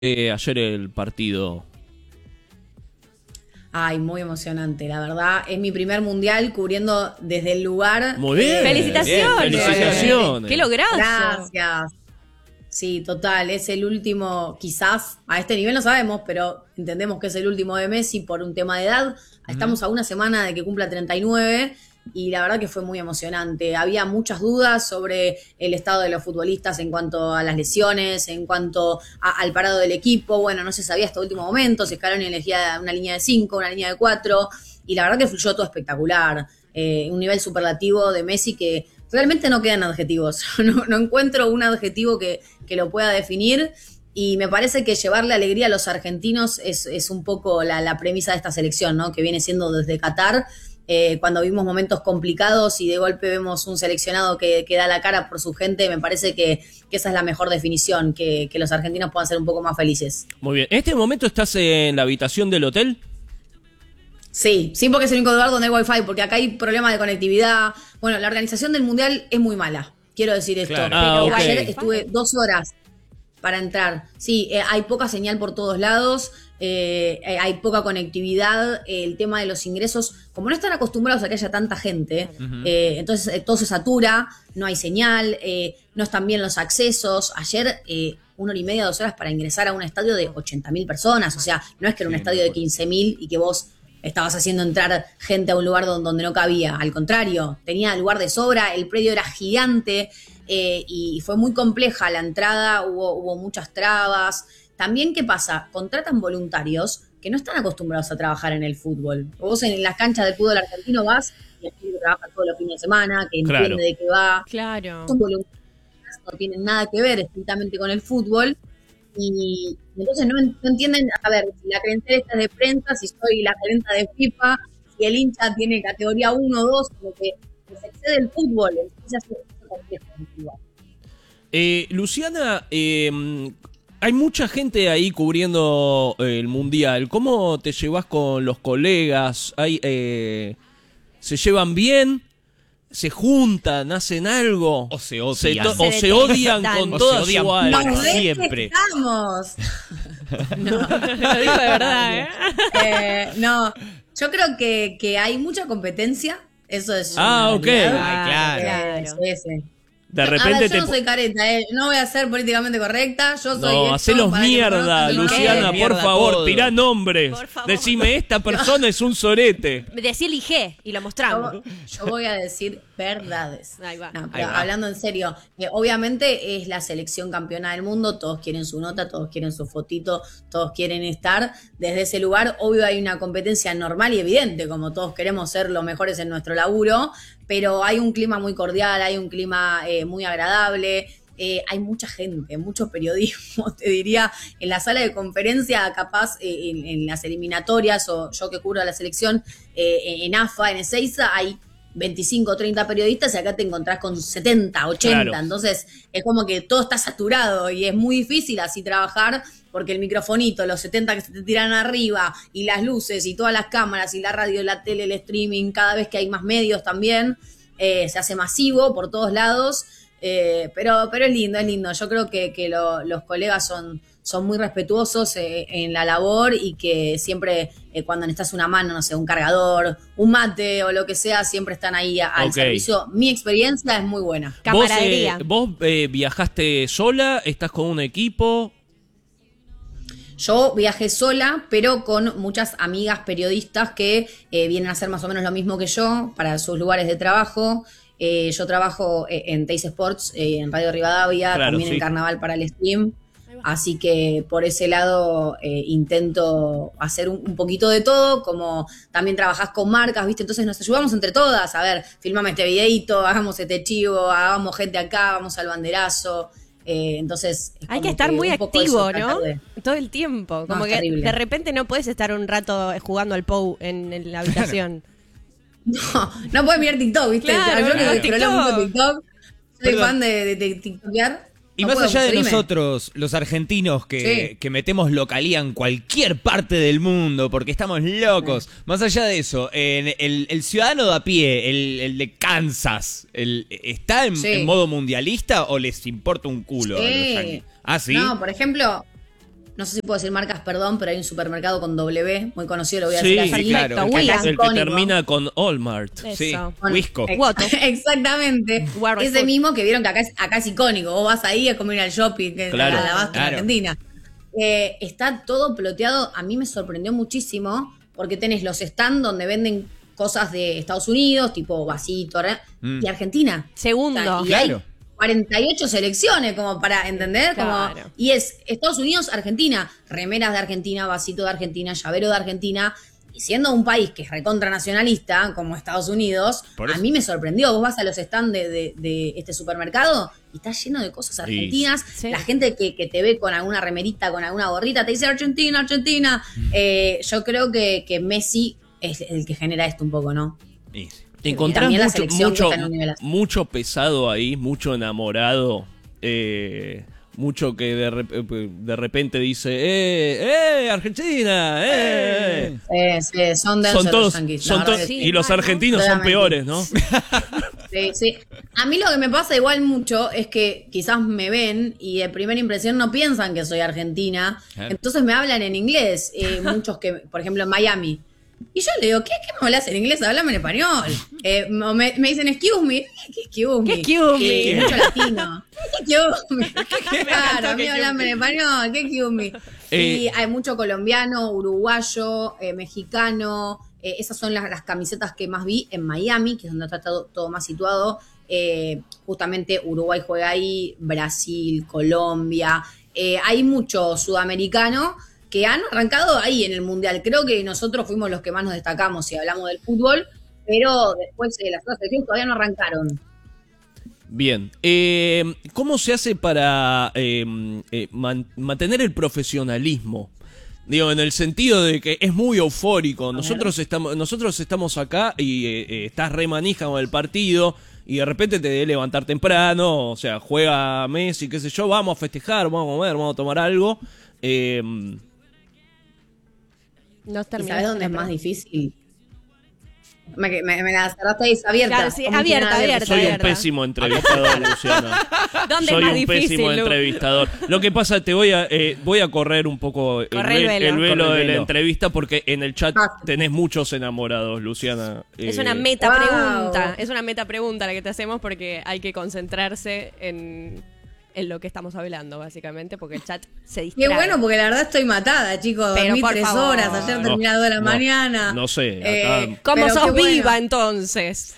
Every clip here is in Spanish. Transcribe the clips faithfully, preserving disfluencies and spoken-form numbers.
eh, ayer el partido? Ay, muy emocionante, la verdad. Es mi primer mundial cubriendo desde el lugar. Muy bien. ¡Felicitaciones! Bien, felicitaciones. ¡Qué lograzo! Gracias. Sí, total, es el último, quizás a este nivel no sabemos, pero entendemos que es el último de Messi por un tema de edad. Estamos a una semana de que cumpla treinta y nueve y la verdad que fue muy emocionante. Había muchas dudas sobre el estado de los futbolistas en cuanto a las lesiones, en cuanto a, al parado del equipo. Bueno, no se sabía hasta último momento, se Scaloni elegía una línea de cinco, una línea de cuatro y la verdad que fluyó todo espectacular. Eh, un nivel superlativo de Messi que realmente no quedan adjetivos. No, no encuentro un adjetivo que, que lo pueda definir y me parece que llevarle alegría a los argentinos es, es un poco la, la premisa de esta selección, ¿no? Que viene siendo desde Qatar, eh, cuando vimos momentos complicados y de golpe vemos un seleccionado que, que da la cara por su gente. Me parece que, que esa es la mejor definición, que, que los argentinos puedan ser un poco más felices. Muy bien. ¿En este momento estás en la habitación del hotel? Sí, sí, porque es el único lugar donde hay wifi, porque acá hay problemas de conectividad. Bueno, la organización del mundial es muy mala, quiero decir esto. Claro. Pero Ah, ok. ayer estuve dos horas para entrar. Sí, eh, hay poca señal por todos lados, eh, eh, hay poca conectividad, eh, el tema de los ingresos, como no están acostumbrados a que haya tanta gente, Uh-huh. eh, entonces eh, todo se satura, no hay señal, eh, no están bien los accesos. Ayer, eh, una hora y media, dos horas para ingresar a un estadio de ochenta mil personas, o sea, no es que era un Sí, estadio de quince mil y que vos estabas haciendo entrar gente a un lugar donde, donde no cabía. Al contrario, tenía lugar de sobra, el predio era gigante, eh, y fue muy compleja la entrada, hubo, hubo muchas trabas. También, ¿qué pasa? Contratan voluntarios que no están acostumbrados a trabajar en el fútbol. Vos en las canchas de fútbol argentino vas y el gente trabaja todos los fines de semana, que Claro. entiende de qué va. Claro. Son voluntarios, no tienen nada que ver estrictamente con el fútbol. Y entonces no, no entienden, a ver, si la creencia esta es de prensa, si soy la gerenta de FIFA, si el hincha tiene categoría uno o dos, como que, que se excede el fútbol, entonces es es complejo. Igual. Eh, Luciana, eh, hay mucha gente ahí cubriendo eh, el Mundial. ¿Cómo te llevas con los colegas? ¿Hay, eh, ¿Se llevan bien? ¿Se juntan? ¿Hacen algo? O se odian. to- o Se se odian detestan. con O todas se odian igual. para ¡Nos siempre. detestamos! No, Lo digo de verdad, ¿eh? Eh, no, yo creo que, que hay mucha competencia, eso es Ah, una ok. realidad. Ay, claro. Eh, Claro. sí, sí. De A repente ver, yo te... no soy careta, eh. No voy a ser políticamente correcta. Yo soy No, esto hacelos para que me mierda, conozcan, no Luciana, sé. por Mierda favor, todo. tirá nombres. Por favor. Decime, esta persona es un sorete. Decí el I G y lo mostramos. Yo, yo voy a decir verdades. Ahí va. No, Ahí pero va. hablando en serio, eh, obviamente es la selección campeona del mundo, todos quieren su nota, todos quieren su fotito, todos quieren estar desde ese lugar. Obvio hay una competencia normal y evidente, como todos queremos ser los mejores en nuestro laburo, pero hay un clima muy cordial, hay un clima eh, muy agradable. Eh, hay mucha gente, mucho periodismo, te diría, en la sala de conferencia, capaz eh, en, en las eliminatorias, o yo que cubro la selección, eh, en A F A, en Ezeiza, hay veinticinco o treinta periodistas y acá te encontrás con setenta, ochenta, Claro. entonces es como que todo está saturado y es muy difícil así trabajar porque el microfonito, los setenta que se te tiran arriba y las luces y todas las cámaras y la radio, la tele, el streaming, cada vez que hay más medios también, eh, se hace masivo por todos lados. Eh, pero, pero es lindo, es lindo. Yo creo que, que lo, los colegas son, son muy respetuosos eh, en la labor y que siempre eh, cuando necesitas una mano, no sé, un cargador, un mate o lo que sea, siempre están ahí a- al Ok. servicio. Mi experiencia es muy buena. ¿Vos, Camaradería. eh, vos eh, viajaste sola? ¿Estás con un equipo? Yo viajé sola, pero con muchas amigas periodistas que eh, vienen a hacer más o menos lo mismo que yo para sus lugares de trabajo. Eh, yo trabajo eh, en Teis Sports, eh, en Radio Rivadavia, Claro, también sí. en Carnaval para el Stream. Así que por ese lado eh, intento hacer un, un poquito de todo, como también trabajás con marcas, ¿viste? Entonces nos ayudamos entre todas. A ver, filmame este videíto, hagamos este chivo, hagamos gente acá, vamos al banderazo. Eh, entonces es Hay como que estar muy un poco activo, eso, ¿no? tratar de- Todo el tiempo. Como es que terrible. de repente no puedes estar un rato jugando al P O U en, en la habitación. No, no puedes mirar TikTok, ¿viste? Claro, Yo que no, scrolleo TikTok. mucho TikTok, soy Perdón. fan de, de, de TikTokear. Y No más puedo, allá de seguime. nosotros, los argentinos que, Sí. que metemos localía en cualquier parte del mundo porque estamos locos, más allá de eso, en el, el ciudadano de a pie, el, el de Kansas, el, ¿está en, Sí. en modo mundialista o les importa un culo a los Sí. yanquis? Ah, sí. No, por ejemplo, no sé si puedo decir marcas, perdón, pero hay un supermercado con W, muy conocido, lo voy a Sí, decir así. claro. Perfecto, El que- William. El que icónico. termina con Allmart. Sí, Eso. Con- Wisco. ex- Guato. Exactamente. Guarda Ese food. mismo que vieron que acá es, acá es icónico. Vos vas ahí, es como ir al shopping, que Claro, a la Abasto en claro. Argentina. Eh, está todo ploteado. A mí me sorprendió muchísimo porque tenés los stands donde venden cosas de Estados Unidos, tipo vasito, ¿eh? Mm. y Argentina. Segundo. O sea, y Claro. hay cuarenta y ocho selecciones como para entender, como Claro. y es Estados Unidos, Argentina, remeras de Argentina, vasito de Argentina, llavero de Argentina. Y siendo un país que es recontra nacionalista, como Estados Unidos, Por a eso. mí me sorprendió. Vos vas a los stands de, de- de este supermercado y está lleno de cosas argentinas. Sí. La gente que, que te ve con alguna remerita, con alguna gorrita, te dice Argentina, Argentina. Eh, yo creo que, que Messi es el que genera esto un poco, ¿no? Y- Te encontrás también la mucho, selección mucho, que está en un nivel así. mucho pesado ahí, mucho enamorado, eh, mucho que de, rep- de repente dice, ¡eh, eh, Argentina! ¡eh! Eh, sí, son densos Son los todos, yanquis, la son verdad to- que sí. y los Ay, no. argentinos son Claramente. peores, ¿no? Sí, sí. A mí lo que me pasa igual mucho es que quizás me ven y de primera impresión no piensan que soy argentina. Claro. Entonces me hablan en inglés. eh, muchos que, por ejemplo, en Miami. Y yo le digo, ¿qué, qué me hablas en inglés? Háblame en español. Eh, o me, me dicen, excuse me. ¿Qué excuse me? ¿Qué excuse me? Y mucho latino. ¿Qué excuse me? Claro, a mí ¿Qué háblame en español. ¿Qué excuse me? Eh, y hay mucho colombiano, uruguayo, eh, mexicano. Eh, esas son las, las camisetas que más vi en Miami, que es donde está todo, todo más situado. Eh, justamente Uruguay juega ahí, Brasil, Colombia. Eh, hay mucho sudamericano que han arrancado ahí en el Mundial. Creo que nosotros fuimos los que más nos destacamos si hablamos del fútbol, pero después eh, las otras selecciones todavía no arrancaron. Bien. Eh, ¿Cómo se hace para eh, eh, man- mantener el profesionalismo? Digo, en el sentido de que es muy eufórico. Nosotros estamos, nosotros estamos acá y eh, eh, estás re manija con el partido y de repente te debe levantar temprano. O sea, juega Messi, qué sé yo, vamos a festejar, vamos a comer, vamos a tomar algo. Eh, No ¿Y terminaste sabes dónde es la más pregunta. difícil? Me, me, me la cerraste ahí, abierta. Claro, sí, Como abierta, tiene abierta. soy un verdad. pésimo entrevistador, Luciana. ¿Dónde Soy es más un difícil, pésimo Lu? entrevistador. Lo que pasa, te voy a eh, voy a correr un poco el, Corre el ve- velo. el velo Corre el de la velo. entrevista porque en el chat Ah. tenés muchos enamorados, Luciana. Es Eh, una meta Wow. pregunta. Es una meta pregunta la que te hacemos porque hay que concentrarse en, en lo que estamos hablando, básicamente, porque el chat se distrae. Qué bueno, porque la verdad estoy matada, chicos. Pero Dormí por tres favor. horas, ayer No, terminé a las dos de la no, mañana. no sé, Eh, acá- ¿Cómo pero sos qué bueno. viva entonces?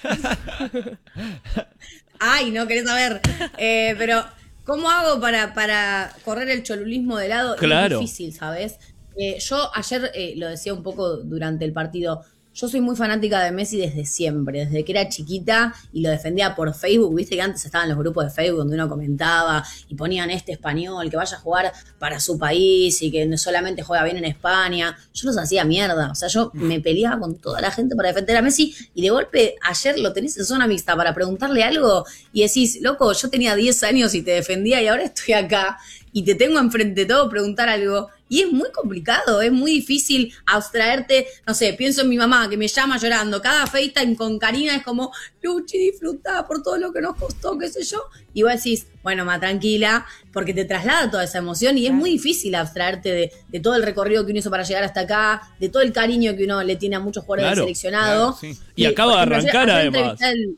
Ay, no querés saber. Eh, pero, ¿cómo hago para, para correr el cholulismo de lado? Claro. Es difícil, ¿sabes? Eh, yo ayer eh, lo decía un poco durante el partido. Yo soy muy fanática de Messi desde siempre, desde que era chiquita y lo defendía por Facebook. Viste que antes estaban los grupos de Facebook donde uno comentaba y ponían este español que vaya a jugar para su país y que no solamente juega bien en España. Yo los hacía mierda. O sea, yo me peleaba con toda la gente para defender a Messi y de golpe ayer lo tenés en zona mixta para preguntarle algo y decís, loco, yo tenía diez años y te defendía y ahora estoy acá y te tengo enfrente de todo preguntar algo. Y es muy complicado, es muy difícil abstraerte. No sé, pienso en mi mamá que me llama llorando. Cada FaceTime con Karina es como, Luchi, disfruta por todo lo que nos costó, qué sé yo. Y vos decís, bueno, ma, tranquila, porque te traslada toda esa emoción y es muy difícil abstraerte de, de todo el recorrido que uno hizo para llegar hasta acá, de todo el cariño que uno le tiene a muchos jugadores Claro, del seleccionado. claro, sí. Y acaba por de ejemplo, arrancar, ayer- ayer además. entrevisté al-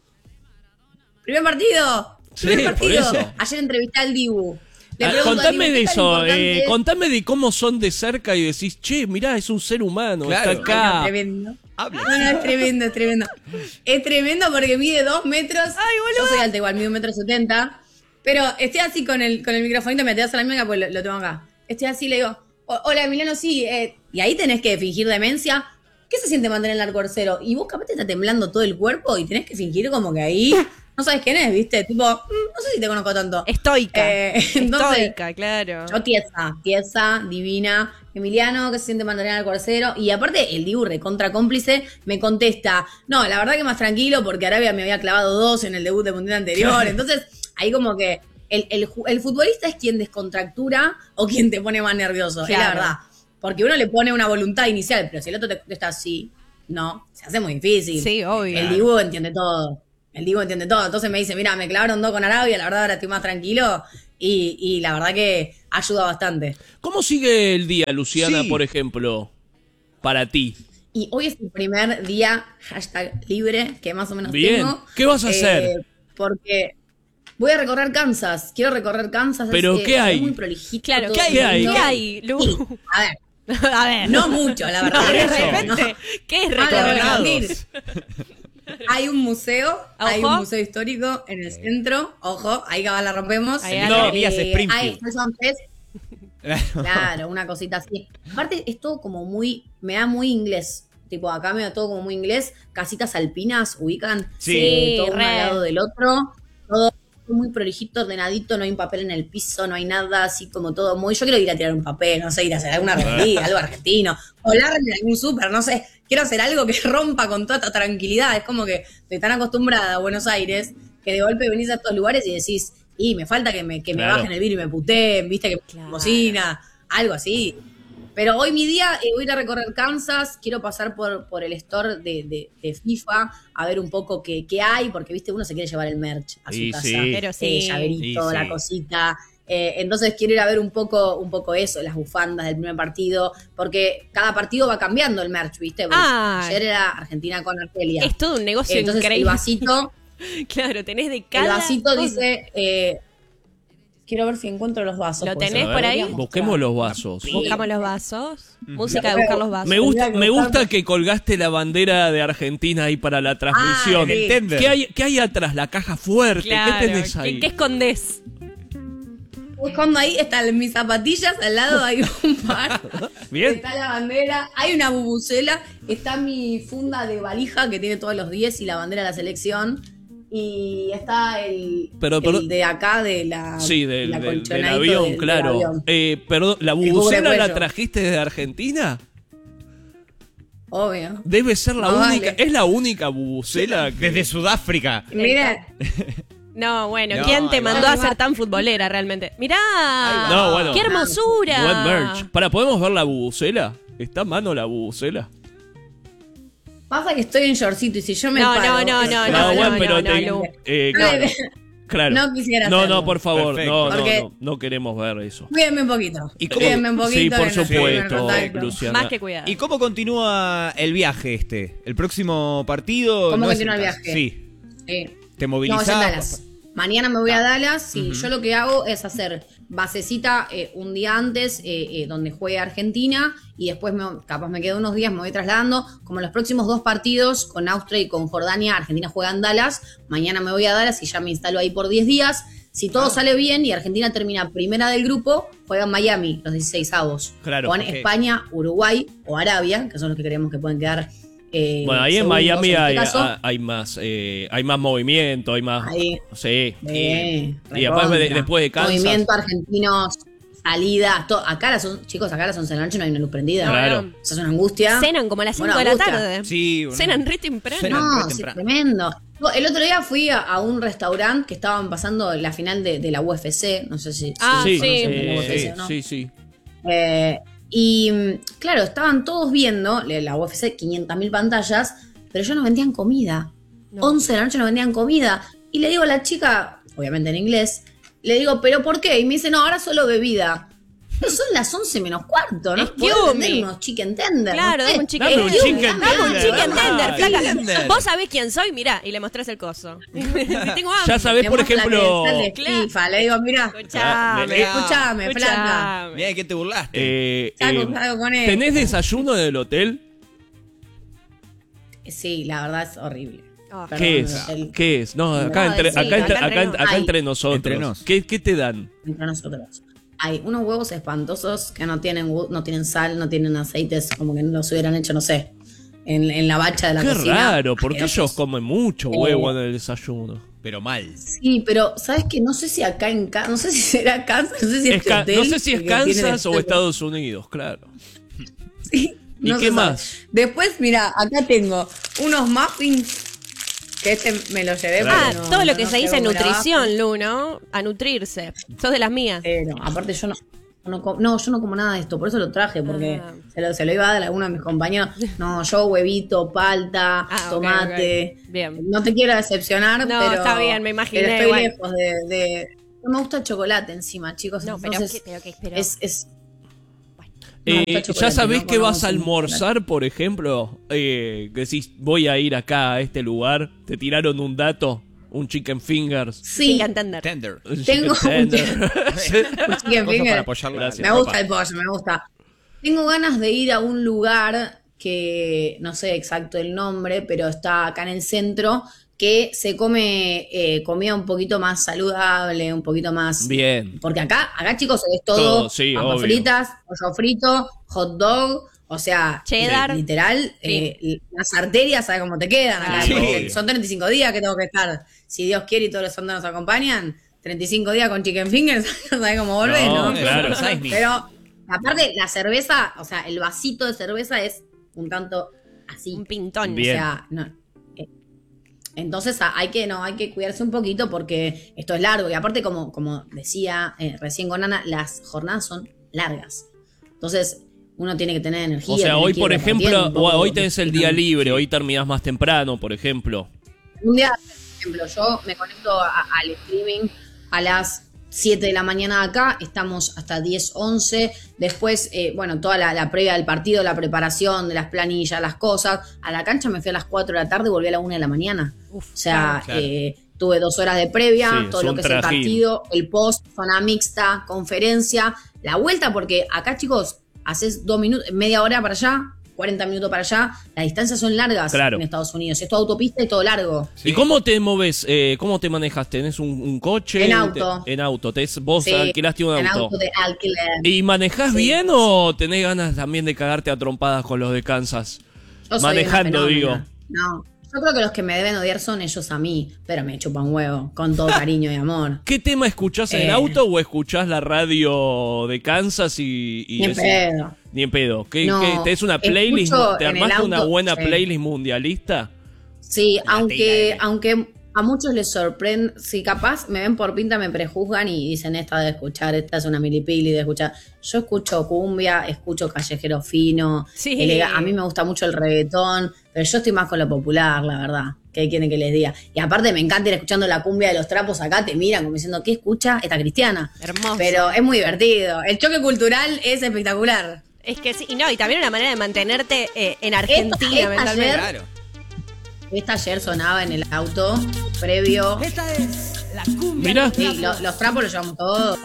Primer partido. Sí, Primer por partido. eso. Ayer entrevisté al Dibu. Le Ah, pregunto al contame Dibu, de ¿qué tan eso, importante eh, es? contame de cómo son de cerca y decís, che, mirá, es un ser humano, Claro. está Ay, no, acá. tremendo. Habla. No, no, es tremendo, es tremendo. Es tremendo porque mide dos metros. Ay, boludo. Yo soy alta igual, mido un metro setenta. Pero estoy así con el, con el microfonito, me te das a la mierda porque lo, lo tengo acá. Estoy así, le digo, "O- hola Emiliano, sí. eh", y ahí tenés que fingir demencia. ¿Qué se siente mantener el arco al cero? Y vos capaz te está temblando todo el cuerpo y tenés que fingir como que ahí no sabes quién es, ¿viste? Tipo, "Mm, no sé si te conozco tanto. Estoica. Eh, entonces, Estoica, claro. Yo tiesa, tiesa, divina. Emiliano, que se siente mantener al cuarcero. Y aparte, el Dibu, recontra cómplice, me contesta, no, la verdad que más tranquilo porque Arabia me había clavado dos en el debut del Mundial anterior. Entonces, ahí como que el, el, ju- el futbolista es quien descontractura o quien te pone más nervioso, es la Claro. verdad. Porque uno le pone una voluntad inicial, pero si el otro te contesta así, no, se hace muy difícil. Sí, obvio. El Dibu entiende todo. el Dibu entiende todo. Entonces me dice, mira, me clavaron dos con Arabia, la verdad ahora estoy más tranquilo. Y, y la verdad que ayuda bastante. ¿Cómo sigue el día, Luciana, Sí. por ejemplo, para ti? Y hoy es el primer día, hashtag libre, que más o menos Bien. tengo. ¿Qué vas a hacer? Porque voy a recorrer Kansas. Quiero recorrer Kansas. ¿Pero es, qué es hay? muy prolijito. Claro, todo ¿qué hay? ¿Qué hay? ¿Qué lindo. hay, Lu? Y, a ver, A ver. no mucho, la verdad. De eso. repente, ¿qué es No, la recorrer? verdad, Coordenados. hay un museo, hay Ojo. un museo histórico en el centro. Ojo, ahí capaz la rompemos. Ahí, ahí. No, Elías Springfield. hay Fresh Fest. Claro, una cosita así. Aparte, es todo como muy. Me da muy inglés. Tipo, acá me da todo como muy inglés. Casitas alpinas, ubican. Sí. Eh, todo uno re. al lado del otro. Todo muy prolijito, ordenadito. No hay un papel en el piso, no hay nada. Así como todo muy. Yo quiero ir a tirar un papel, no sé, ir a hacer alguna rebeldía, algo argentino. Volar en algún súper, no sé. Quiero hacer algo que rompa con toda esta tranquilidad. Es como que estoy tan acostumbrada a Buenos Aires que de golpe venís a estos lugares y decís. Y me falta que me, que me Claro. bajen el vidrio y me puteen, viste, que me Claro. cocina, algo así. Pero hoy mi día, eh, voy a ir a recorrer Kansas, quiero pasar por, por el store de, de, de FIFA, a ver un poco qué, qué hay, porque, viste, uno se quiere llevar el merch a su Y casa. sí. Pero sí. Eh, llaverito, Y la sí. cosita. Eh, entonces quiero ir a ver un poco, un poco eso, las bufandas del primer partido, porque cada partido va cambiando el merch, viste. Porque Ah. ayer era Argentina con Argelia. Es todo un negocio Entonces increíble. el vasito... Claro, tenés de El cada vasito cosa. dice. eh, quiero ver si encuentro los vasos. ¿Lo porque tenés se por ahí? debería mostrar. Busquemos los vasos. Buscamos los vasos. Música de buscar los vasos. Me gusta, Tendría que me buscar- gusta que colgaste la bandera de Argentina ahí para la transmisión. Ah, sí. Tender. ¿Qué hay, ¿Qué hay atrás? La caja fuerte. Claro. ¿Qué tenés ahí? ¿Qué, qué escondés? Buscando ahí están mis zapatillas, al lado hay un par. Bien. Está la bandera, hay una bubucela, está mi funda de valija que tiene todos los diez y la bandera de la selección. Y está el, Pero, el pero- de acá de la. Sí, del, la del- del colchonadito avión, del- del claro. avión. Eh, perdón, ¿la cubre bubucela la cuello. trajiste desde Argentina? Obvio. Debe ser la No, única. vale. ¿Es la única bubucela que- Desde Sudáfrica. Miren, No, bueno, No, ¿quién te ahí va. mandó a Ahí va. ser tan futbolera realmente? ¡Mirá! va. No, bueno. ¡Qué hermosura! Buen merch. Para, ¿podemos ver la bubucela? ¿Está a mano la bubucela? pasa que estoy en shortcito y si yo me No, paro. no, no, es- no, No, no, bueno, no, pero no, te- Lu. eh, No, claro. no. Claro. No quisiera No, hacerlo. no, por favor. Perfecto. No, no, Porque- no. No queremos ver eso. Cuídenme un poquito. ¿Y cómo- Cuídenme un poquito. Sí, por que no estoy en supuesto, contacto. Luciana. Más que cuidado. ¿Y cómo continúa el viaje este? ¿El próximo partido? ¿Cómo no es continúa en el casa? viaje? Sí. Sí. ¿Te No, es en movilizás? Dallas. Mañana me voy a Dallas y yo lo que hago es hacer basecita eh, un día antes eh, eh, donde juegue Argentina y después me, capaz me quedo unos días, me voy trasladando. Como los próximos dos partidos con Austria y con Jordania, Argentina juega en Dallas. Mañana me voy a Dallas y ya me instalo ahí por diez días. Si todo sale bien y Argentina termina primera del grupo, juega en Miami, los dieciséis avos. Claro, Con ok. España, Uruguay o Arabia, que son los que creemos que pueden quedar. eh, Bueno, ahí en segundos Miami este hay, caso. hay- hay más eh, hay más movimiento, hay más. Ahí. Sí. Eh, y después de, recontra. después de Kansas. Movimiento argentino, salida, to- acá a las on- chicos, acá a las once de la noche no hay una luz prendida. Claro. No, Eso es una angustia. Cenan como a las cinco Una de la angustia. tarde. Sí, bueno. Cenan re temprano. Cenan. No, re sí, temprano. tremendo. No, el otro día fui a, a un restaurante que estaban pasando la final de, de la U F C, no sé si, Ah, Sí, si conocen eh, de la U F C sí, o no. sí, sí. Eh, y mm, claro, estaban todos viendo le- la U F C, quinientas mil pantallas, pero ellos no vendían comida. No. once de la noche no vendían comida. Y le digo a la chica, obviamente en inglés, le digo, ¿pero por qué? Y me dice, no, ahora solo bebida. Pero son las once menos cuarto, ¿no? Excuse ¿Puedo vender me. unos chicken tenders? Claro, no sé. dame un chicken Dame un tender. chicken Dame un tender. chicken tender, Ah, flaca. tender. Vos sabés quién soy, mirá, y le mostrás el coso. Tengo hambre. Ya sabés, Le por muestro la ejemplo. credencial de Claro. FIFA. Le digo, mira, Escuchame. escuchame, flaca. Escuchame. Mira de qué te burlaste. eh, Saco, eh, saco con él. ¿Tenés desayuno del hotel? Sí, la verdad es horrible. Oh, Perdón, ¿Qué es? el- ¿Qué es? No, acá, No, entre, sí, acá, entre, acá acá, entre acá nos. entre Ay. nosotros. Entre nos. ¿Qué, ¿Qué te dan? entre nosotros. Hay unos huevos espantosos que no tienen gu- no tienen sal, no tienen aceites, como que no los hubieran hecho, no sé, en, en la bacha de la Qué cocina. raro, porque ellos Asquerosos. comen mucho huevo en el desayuno. Pero mal. Sí, pero ¿sabes qué? No sé si acá en Kansas, no sé si será Kansas, no sé si Es este Ca- hotel, no sé si es que tiene Kansas o este- Estados Unidos, claro. Sí, ¿Y no qué se sabe. más? Después, mira, acá tengo unos muffins que este me lo llevé. Ah, porque no- todo lo no- que no se dice llegó por nutrición, Lu, ¿no? A nutrirse. Sos de las mías. abajo. Eh, no, aparte yo no, no, com- no, yo no como nada de esto, por eso lo traje, porque Ah. se, lo, se lo iba a dar a alguno de mis compañeros. No, yo huevito, palta, Ah, ok, tomate. ok. Bien. No te quiero decepcionar, No, pero... está bien, me imaginé Pero estoy igual. lejos de, de... No me gusta el chocolate encima, chicos. No, pero, entonces ¿qué- pero, qué- pero- es... es Eh, no, está ¿Ya chocolate, sabés ¿no? que vas a Comemos un almorzar, por ejemplo? Eh, que decís, voy a ir acá a este lugar. ¿Te tiraron un dato? ¿Un chicken fingers? Sí, Chicken tender. Tender. Un Tengo chicken un- tender. un chicken Cosa finger. para apoyar la- Gracias. Me la gusta ropa. el pollo, me gusta. Tengo ganas de ir a un lugar que no sé exacto el nombre, pero está acá en el centro, que se come eh, comida un poquito más saludable, un poquito más... Bien. Porque acá, acá chicos, es todo, Todo, sí, papas obvio. fritas, pollo frito, hot dog, o sea, Cheddar. literal, eh, las arterias, ¿sabes cómo te quedan? Acá? Sí. Porque Obvio. son treinta y cinco días que tengo que estar. Si Dios quiere y todos los sondados nos acompañan, treinta y cinco días con chicken fingers, ¿sabes cómo volvés, No, no? claro. No sabes ni. Pero, aparte, la cerveza, o sea, el vasito de cerveza es un tanto así. Un pintón. Bien. O sea, no. eh, Entonces a- hay que no, hay que cuidarse un poquito porque esto es largo. Y aparte, como, como decía eh, recién con Ana, las jornadas son largas. Entonces, uno tiene que tener energía. O sea, tiene hoy, que por ir ejemplo, repartiendo un o- poco. hoy tenés el día libre, hoy terminás más temprano, por ejemplo. Un día, por ejemplo, yo me conecto a- al streaming a las siete de la mañana acá, estamos hasta diez, once, después, eh, bueno, toda la, la previa del partido, la preparación de las planillas, las cosas, a la cancha me fui a las cuatro de la tarde y volví a la una de la mañana. Uf, O sea, claro. eh, tuve dos horas de previa, Sí, todo es lo un que es el trajín. partido, el post, zona mixta, conferencia, la vuelta, porque acá, chicos, haces dos minutos, media hora para allá, cuarenta minutos para allá, las distancias son largas Claro. en Estados Unidos, es todo autopista y todo largo. Sí. ¿Y cómo te moves? Eh, ¿Cómo te manejas? ¿Tenés un, un coche? En auto. Te- en auto. Te- vos Sí, alquilaste un en auto. auto de alquiler. ¿Y manejás Sí. bien o tenés ganas también de cagarte a trompadas con los de Kansas? Yo soy Manejando, una digo. fenómena. No, yo creo que los que me deben odiar son ellos a mí, pero me chupan huevo, con todo cariño y amor. ¿Qué tema escuchás en el Eh. auto o escuchás la radio de Kansas y, y Ni en decís- pedo. Ni en pedo. ¿Qué, No, qué- ¿Tenés una playlist? escucho ¿Te en el armaste una auto, buena sí. playlist mundialista? Sí, La aunque, tela, aunque a muchos les sorprende, si capaz me ven por pinta, me prejuzgan y dicen esta de escuchar, esta es una milipili de escuchar. Yo escucho cumbia, escucho callejero fino, Sí. elega- a mí me gusta mucho el reggaetón, pero yo estoy más con lo popular, la verdad. ¿Qué quieren que les diga? Y aparte me encanta ir escuchando la cumbia de los trapos acá, te miran como diciendo, ¿qué escucha esta cristiana? Hermoso. Pero es muy divertido. El choque cultural es espectacular. Es que sí, y no, y también una manera de mantenerte eh, en Argentina esta mentalmente. ayer- Claro. Esta ayer sonaba en el auto, previo. Mirá. Sí, lo- los trapos los llevamos todos.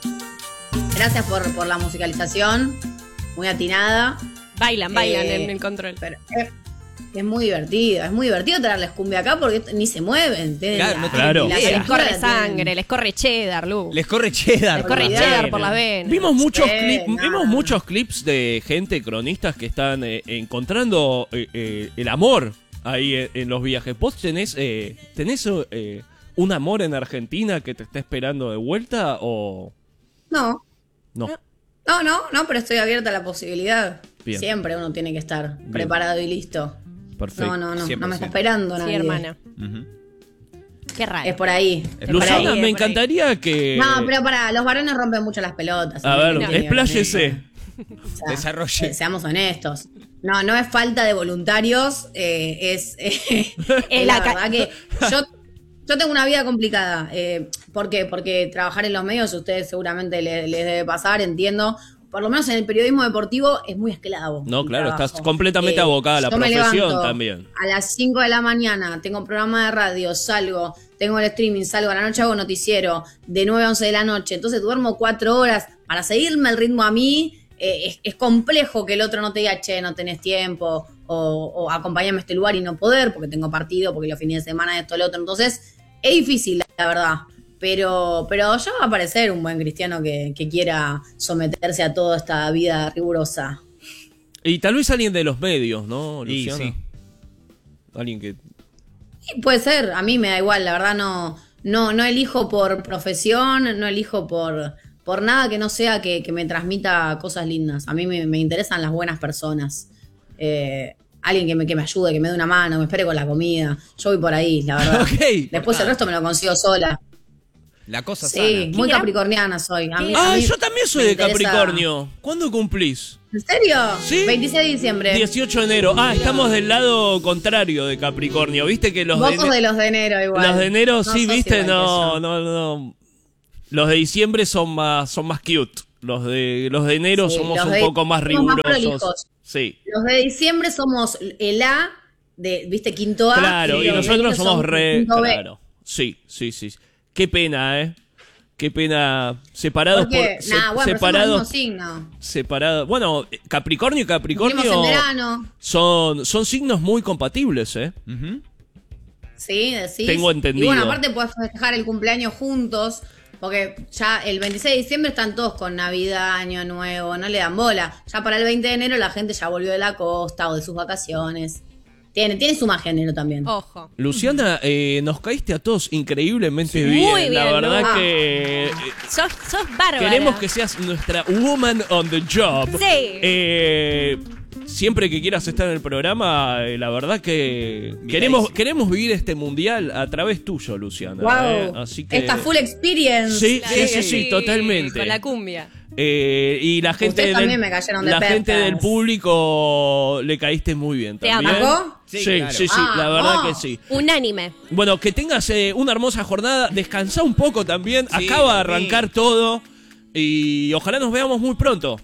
Gracias por, por la musicalización, muy atinada. Bailan, bailan Eh, en el control. Pero es, es muy divertido, es muy divertido traerles cumbia acá porque ni se mueven. tienen Claro, la- no Claro. la Les cintura corre la tienen- sangre, les corre cheddar, Lu. Les corre cheddar. Les corre olvidar. cheddar por las venas. Vimos muchos, Sí, clip- no. vimos muchos clips de gente, cronistas, que están eh, encontrando eh, eh, el amor ahí en, en los viajes. ¿Vos tenés, eh, tenés eh, un amor en Argentina que te está esperando de vuelta o No, no? no, no, no, pero estoy abierta a la posibilidad. Bien. Siempre uno tiene que estar Bien. preparado y listo. Perfecto. No, no, no, cien no por me está ciento. esperando Sí, nadie. hermana. Ujú. Qué raro. Es por ahí. es por Luciana, ahí. es me por ahí. encantaría que... No, pero para, los varones rompen mucho las pelotas. A ¿sí? ver, No tiene que expláyese. ver. O sea, Desarrolle. eh, seamos honestos. No, no es falta de voluntarios, eh, es, eh, es la la ca- verdad que yo, yo tengo una vida complicada. Eh, ¿Por qué? Porque trabajar en los medios, a ustedes seguramente le- les debe pasar, entiendo. Por lo menos en el periodismo deportivo es muy esclavo. No, el claro, trabajo. estás completamente abocada a la yo me profesión levanto también. A las cinco de la mañana tengo programa de radio, salgo, tengo el streaming, salgo a la noche, hago noticiero, de nueve a once de la noche. Entonces duermo cuatro horas. Para seguirme el ritmo a mí, eh, es, es complejo que el otro no te diga, che, no tenés tiempo, o, o acompáñame a este lugar y no poder, porque tengo partido, porque los fines de semana esto, lo otro. Entonces, es difícil, la verdad. Pero, pero ya va a aparecer un buen cristiano que, que quiera someterse a toda esta vida rigurosa. Y tal vez alguien de los medios, ¿no, Y Luciana? sí. Alguien que... Y puede ser, a mí me da igual, la verdad no, no, no elijo por profesión, no elijo por, por nada que no sea que, que me transmita cosas lindas. A mí me, me interesan las buenas personas. Eh, alguien que me, que me ayude, que me dé una mano, me espere con la comida. Yo voy por ahí, la verdad. Ok. Después el resto me lo consigo sola. La cosa Sí, sana. muy gran- capricorniana soy. A mí, Ah, a mí yo también soy me de interesa- Capricornio. ¿Cuándo cumplís? ¿En serio? Sí. veintiséis de diciembre. dieciocho de enero. Ah, estamos del lado contrario de Capricornio. ¿Viste que los Vos de, sos de los de enero igual. los de enero No sí, sos viste? igual que No, yo. no, no. Los de diciembre son más son más cute. Los de los de enero Sí, somos los un de- poco más somos más rigurosos. prolijos. Sí. Los de diciembre somos el A de, viste, quinto A. Claro, y los de nosotros enero somos son re. quinto B. Claro. Sí, sí, sí. Qué pena, ¿eh? Qué pena. Separados Porque, por. se- nah, bueno, separados. pero somos el mismo signo. Separados. Bueno, Capricornio y Vivimos Capricornio en verano. son, son signos muy compatibles, ¿eh? Ujú. Sí, decís. Tengo entendido. Y bueno, aparte podés festejar el cumpleaños juntos. Porque ya el veintiséis de diciembre están todos con Navidad, Año Nuevo, no le dan bola. Ya para el veinte de enero la gente ya volvió de la costa o de sus vacaciones. Tiene, tiene su más género también. Ojo. Luciana, eh, nos caíste a todos increíblemente Sí. bien. Muy La bien, verdad ¿no? que eh, Sos, sos bárbara. queremos que seas nuestra woman on the job. Sí. Eh, siempre que quieras estar en el programa, eh, la verdad que Mira, queremos, dice. queremos vivir este mundial a través tuyo, Luciana. Wow. eh. Así que Esta full experience. Sí, Claro sí, que sí, sí, totalmente. Con la cumbia. Eh, y la gente Ustedes del, también me cayeron de la percas. gente del público le caíste muy bien Te también. ¿Amagó? Sí, Sí, sí, claro. sí, Ah, la verdad oh. que sí. Unánime. Bueno, que tengas eh, una hermosa jornada, descansa un poco también. Sí, Acaba de arrancar sí. todo y ojalá nos veamos muy pronto.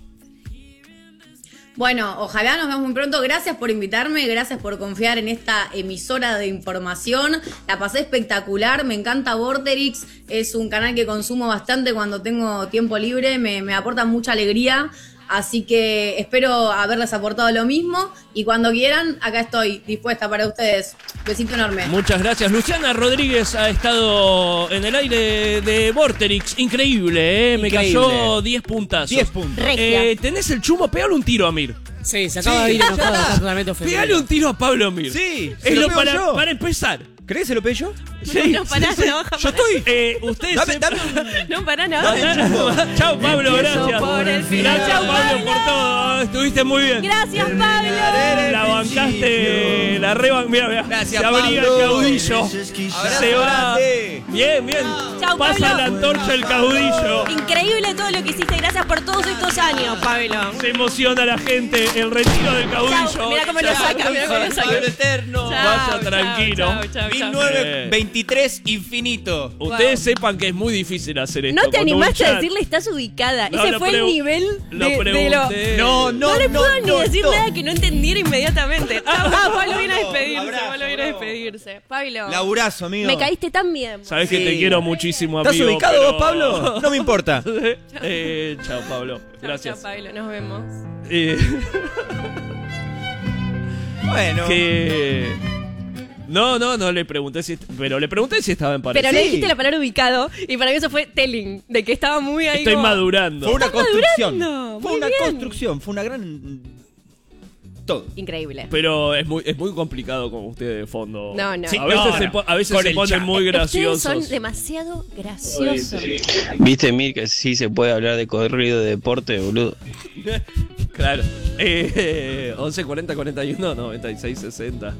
Bueno, ojalá nos veamos muy pronto. Gracias por invitarme, gracias por confiar en esta emisora de información. La pasé espectacular, me encanta Vorterix. Es un canal que consumo bastante cuando tengo tiempo libre, me, me aporta mucha alegría. Así que espero haberles aportado lo mismo. Y cuando quieran, acá estoy dispuesta para ustedes. Besito enorme. Muchas gracias. Luciana Rodríguez ha estado en el aire de Vorterix. Increíble, ¿eh? Me Increíble. cayó diez puntazos. diez puntos. Regia. Eh, ¿Tenés el chumo? Pégale un tiro a Mir. Sí, se acaba Sí, de ir ya enojado, está. está totalmente ofendido. Pégale un tiro a Pablo Mir. Sí, se Es lo lo pego para, yo. para empezar. ¿Crees que se lo pego yo? Sí, No, pará, sí, sí. no, baja, Yo pará. estoy. Eh, ustedes. Dame, se- dame No, pará, no. Chao, Pablo, Empiezo gracias. por el final. Gracias, Chao, Pablo, Pablo. por todo. Estuviste muy bien. Gracias, Pablo. La bancaste, la reban. Mira, mira. Gracias, se abría Pablo. el caudillo. Abrazo Se va. grande. Bien, bien. Chao, Pasa Pablo. la antorcha el caudillo. Increíble todo lo que hiciste. Gracias por todos estos años, Pablo. Se emociona la gente. El retiro del caudillo. Chao, mirá cómo lo saca, mirá cómo lo saca. Pablo eterno. Chao, Vaya chao, tranquilo. chao, chao, mil chao. novecientos veintitrés infinito. Ustedes Wow. sepan que es muy difícil hacer esto. No te con un animaste a chat. decirle estás ubicada. No, Ese lo fue el pregu- nivel Lo de, de lo... pregunté. No, no, No, le no, puedo ni no, decir no. nada que no entendiera inmediatamente. Ah, ah, Pablo viene a despedirse. Abrazo, Pablo viene a bravo. despedirse. Pablo, Laburazo, amigo. me caíste tan bien. Sabes que Sí. te quiero muchísimo, amigo. ¿Estás ubicado pero- vos, Pablo? No me importa. eh, chao, Pablo. Chao, Gracias. chao, Pablo, nos vemos. Eh, Bueno. que... No, no, no le pregunté si... Pero le pregunté si estaba en pareja. Pero le Sí. dijiste la palabra ubicado y para mí eso fue telling, de que estaba muy ahí Estoy como- madurando. Fue una Estás construcción. madurando. Fue Muy una bien. construcción. Fue una gran. Todo. Increíble. Pero es muy, es muy complicado con ustedes de fondo. No, no. Sí, a veces no, se, no. po- a veces Con se el ponen chat. muy Ustedes graciosos. son demasiado graciosos. Viste, Mir, que sí se puede hablar de corrido de deporte, boludo. Claro. Eh, once cuarenta cuarenta y uno noventa y seis sesenta.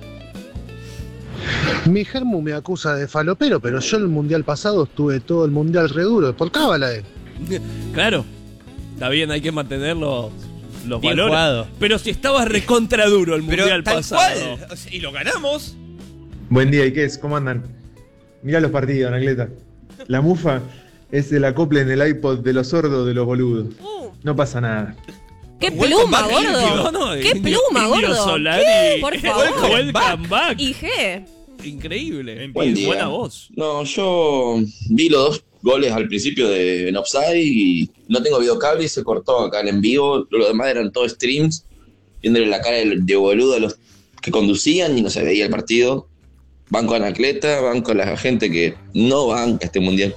Mi germu me acusa de falopero, pero yo el mundial pasado estuve todo el mundial re duro, por cábala eh. Claro. Está bien, hay que mantener los, los Bien valores. jugado. Pero si estaba recontra duro el Pero mundial tal pasado. cual. O sea, y lo ganamos. Buen día, Iques, ¿cómo andan? Mirá los partidos, Anacleta. La mufa es el acople en el iPod de los sordos de los boludos. Uh, No pasa nada. ¡Qué Welcome pluma, back, gordo! No, no, ¡Qué Indio- pluma, Indio gordo! Solari. ¿Qué? Por favor. Welcome back. I G. Increíble. Buen día. Buena voz. No, yo vi los dos goles al principio de en offside y no tengo videocable y se cortó acá en vivo. Lo demás eran todos streams, viéndole la cara de, de boludo a los que conducían y no se veía el partido. Banco a Anacleta, banco a la gente que no banca este mundial.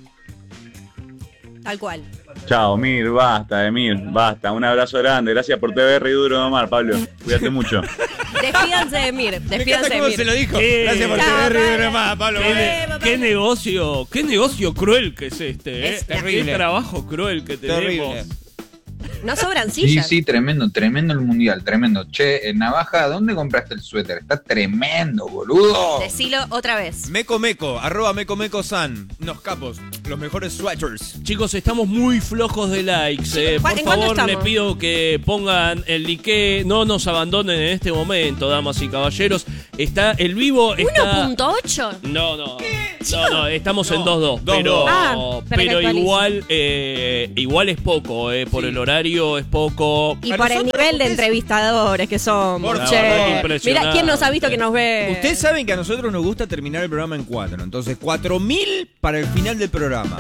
Tal cual. Chao, Mir, basta, Emir, basta. Un abrazo grande. Gracias por T V R y Duro de Omar, Pablo. Cuídate mucho. Despídanse de Mir. Me encanta Despídanse de cómo Mir. se lo dijo. ¿Qué? Gracias por Chao, tener Pablo. review más, Pablo. Qué, Eh, ne- papá. qué negocio, qué negocio cruel que es este, ¿eh? Es terrible. Qué trabajo cruel que tenemos. Terrible. No sobran Sí, sillas. sí, tremendo, tremendo el mundial, tremendo. Che, eh, Navaja, ¿dónde compraste el suéter? Está tremendo, boludo. Decilo otra vez. Meco Meco, arroba Meco Meco San. Unos capos, los mejores sweaters. Chicos, estamos muy flojos de likes. Eh. Por ¿en cuánto favor, le estamos? pido que pongan el like. No nos abandonen en este momento, damas y caballeros. Está el vivo. Está... ¿uno punto ocho? No, no. No, no, estamos No, en dos dos. dos, Pero, dos. Ah, pero que pero actualice. igual, eh, igual es poco. Eh. Por Sí. el horario es poco. Y A por el nosotros, nivel de ustedes- entrevistadores que somos. Por Che. favor, impresionante. Mira, ¿quién nos ha visto que nos ve? Ustedes saben que a nosotros nos gusta terminar el programa en cuatro. Entonces, cuatro mil para el final del programa.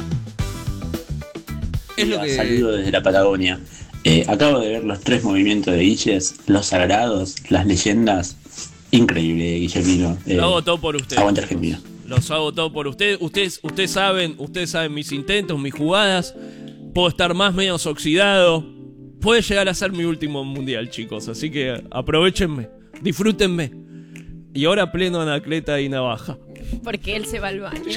Es lo que... Saludo desde la Patagonia. Eh, acabo de ver los tres movimientos de Guilles, los sagrados, las leyendas. Increíble, Guillermino. Eh, Lo hago todo por ustedes. aguante Argentina. Los hago todo por ustedes. Ustedes, ustedes saben, ustedes saben mis intentos, mis jugadas. Puedo estar más menos oxidado. Puede llegar a ser mi último mundial, chicos. Así que aprovechenme, disfrútenme. Y ahora pleno Anacleta y Navaja. Porque él se va al baño.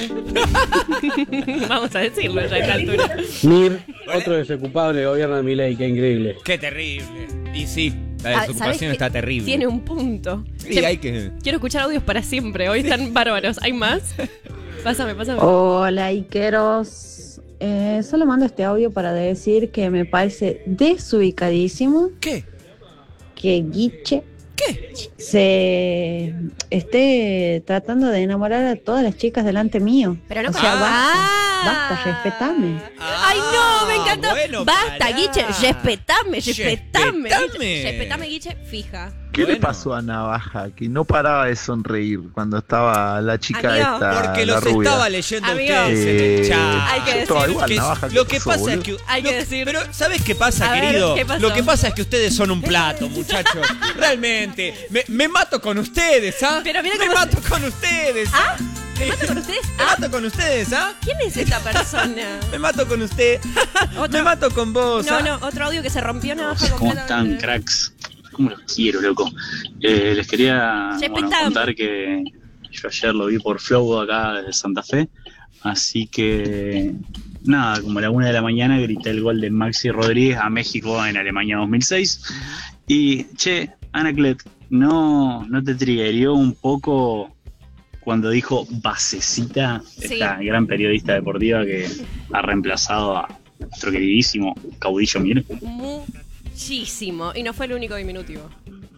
Vamos a decirlo ya a esta altura. Mir, otro desocupable gobierno de Milei, qué increíble. Qué terrible. Y sí, la Ah, ¿sabés desocupación qué? está terrible. Tiene un punto. Sí, Che, hay que... Quiero escuchar audios para siempre. Hoy están bárbaros. ¿Hay más? Pásame, pásame. Hola, Iqueros. Eh, solo mando este audio para decir que me parece desubicadísimo ¿Qué? que Guiche ¿Qué? se esté tratando de enamorar a todas las chicas delante mío. Pero no o sea, con- basta, Ah. basta, respetame. Ay, no, me encantó. bueno, Basta, pará. Guiche. Respetame, respetame. Respetame. Guiche. Respetame, Guiche, fija. ¿Qué Bueno. le pasó a Navaja? Que no paraba de sonreír cuando estaba la chica Amigo. esta, Porque la los rubia. estaba leyendo a Amigo. ustedes en el Eh, chat. Hay que yo todo decir igual, Que- Navaja, lo ¿qué que pasó, pasa es boludo? que Hay lo que decir- pero ¿sabes qué pasa, A ver, querido? ¿qué pasó? Lo que pasa es que ustedes son un plato, muchachos. Realmente, me, me mato con ustedes, ¿ah? Pero mira me cómo mato con ustedes. ¿Ah? ¿Me mato con ustedes? Me ¿Ah? mato con ustedes, ¿ah? ¿Quién es esta persona? Me mato con usted. Otro- Me mato con vos. No, ¿ah? no, otro audio que se rompió Navaja ¿Cómo están, completamente. cracks? ¿Cómo los quiero, loco? Eh, les quería Che, bueno, Petam. contar que yo ayer lo vi por Flow acá desde Santa Fe. Así que, nada, como a la una de la mañana grité el gol de Maxi Rodríguez a México en Alemania dos mil seis. Y, che, Anaclet, ¿no, no te triggerió un poco cuando dijo Basecita, Sí. esta gran periodista deportiva que ha reemplazado a nuestro queridísimo Caudillo Mir? Muchísimo. Y no fue el único diminutivo.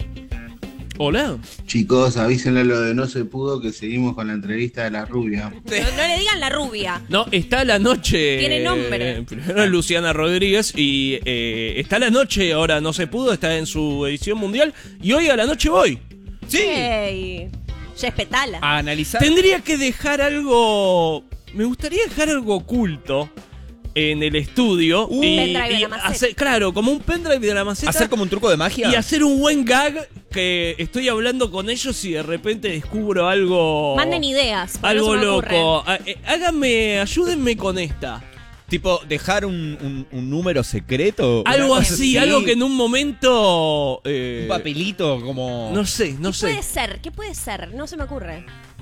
Hola. Chicos, avísenle lo de no se pudo que seguimos con la entrevista de la rubia. No, no le digan la rubia. No, está la noche. Tiene nombre. eh, Primero es Luciana Rodríguez y eh, está la noche, ahora no se pudo, está en su edición mundial. Y hoy a la noche voy. Sí. Ey, respetala. A analizar. Tendría que dejar algo. Me gustaría dejar algo oculto en el estudio. Un y, pendrive de y la maceta. hacer, claro, como un pendrive de la maceta. Hacer como un truco de magia. Y hacer un buen gag que estoy hablando con ellos y de repente descubro algo. Manden ideas. porque Algo no se me ocurre. loco. Ah, eh, Háganme, ayúdenme con esta. Tipo, dejar un, un- un número secreto. una Algo cosa así, algo que en un momento. eh, Un papelito como. No sé, no ¿Qué sé. puede ser? ¿Qué puede ser? No se me ocurre.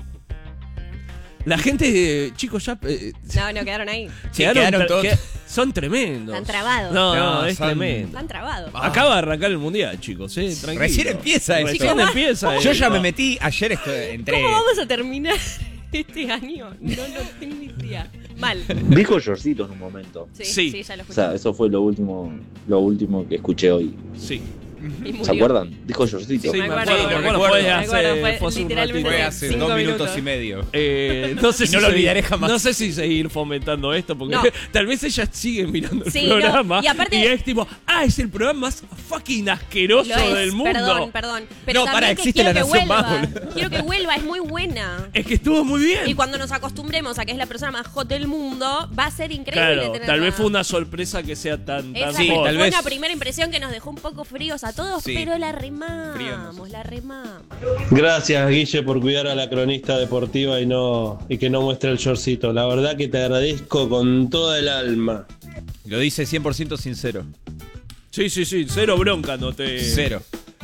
La gente, eh, chicos, ya. eh, No, no, quedaron ahí. Sí, quedaron quedaron tra- todos- que- son tremendos. Están trabados. No, no, No, es son- tremendo. Están trabados. Acaba de arrancar el mundial, chicos, eh, tranquilo. Recién empieza esto. Recién Chicos, empieza. Yo eh, ya me no. metí, ayer esto, entré. ¿Cómo vamos a terminar este año? No, no tengo ni idea. Mal. Dijo Yorcito en un momento. Sí, Sí. sí, ya lo O escuché. sea, eso fue lo último, lo último que escuché hoy. Sí. Y murió. ¿Se acuerdan? Dijo Yorcito. Sí, me me acuerdo, acuerdo, me me acuerdo, acuerdo, fue me hace- acuerdo, fue fue hace un literalmente ratito. Fue hace cinco dos minutos, minutos. y medio. Eh, no sé Y si no lo seguir- olvidaré jamás. No sé si seguir fomentando esto, porque No. tal vez ella sigue mirando el Sí, no, programa. y aparte- es tipo, ah, es el programa más fucking asqueroso Lo es, del mundo. Perdón, perdón. Pero No, también pará, que existe quiero La que Nación vuelva. más, boludo. Quiero que vuelva, es muy buena. Es que estuvo muy bien. Y cuando nos acostumbremos a que es la persona más hot del mundo, va a ser increíble. Claro, tenerla. tal vez fue una sorpresa que sea tan, tan Esa Sí, hot. fue tal vez. una primera impresión que nos dejó un poco fríos a todos, Sí. pero la remamos, Fríos. la remamos. Gracias, Guille, por cuidar a la cronista deportiva y no y que no muestre el shortcito. La verdad que te agradezco con toda el alma. Lo dice cien por ciento sincero. Sí, sí, sí, cero bronca, no te. Cero.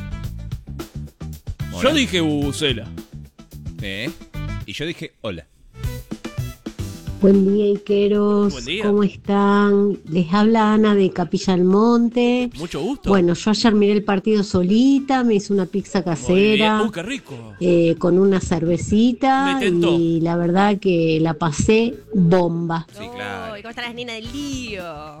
Yo Bueno. dije Bubucela. ¿Eh? Y yo dije, hola. Buen día, Iqueros. Buen día. ¿Cómo están? Les habla Ana de Capilla del Monte. Mucho gusto. Bueno, yo ayer miré el partido solita, me hice una pizza Muy bien. casera Uh, qué rico. eh, con una cervecita Me tentó. y la verdad que la pasé bomba. Sí, claro. Uy, ¿cómo están las nenas del lío?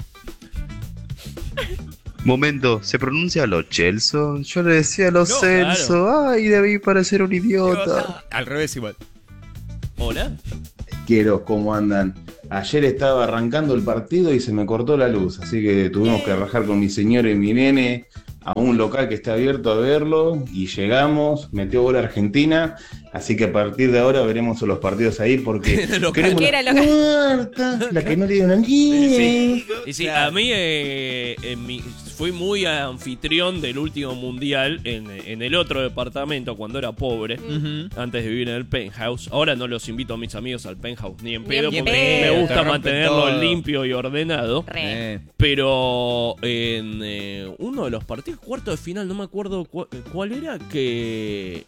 Momento, ¿se pronuncia lo Chelsea? Yo le decía lo No, Celso. Ay, debí parecer un idiota. Al revés igual. Hola. Quiero, ¿cómo andan? Ayer estaba arrancando el partido y se me cortó la luz, así que tuvimos que rajar con mi señora y mi nene a un local que está abierto a verlo y llegamos, metió gol Argentina, así que a partir de ahora veremos los partidos ahí porque queremos ¿Qué era la local? cuarta, la que no le dieron al Sí, y sí, a mí eh, en mi- fui muy anfitrión del último mundial en, en el otro departamento cuando era pobre, Ujú. antes de vivir en el penthouse. Ahora no los invito a mis amigos al penthouse ni en Ni pedo en porque pedo. me gusta Te rompen mantenerlo todo. limpio y ordenado. Re. Eh. Pero en eh, uno de los partidos, cuarto de final, no me acuerdo cu- cuál era, que...